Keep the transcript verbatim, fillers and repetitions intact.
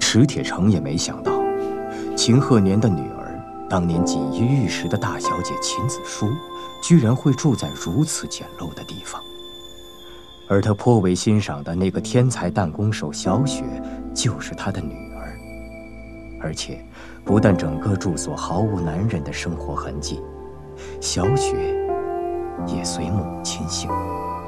史铁城也没想到，秦鹤年的女儿，当年锦衣玉食的大小姐秦子舒，居然会住在如此简陋的地方。而他颇为欣赏的那个天才弹弓手小雪，就是他的女儿。而且，不但整个住所毫无男人的生活痕迹，小雪也随母亲姓。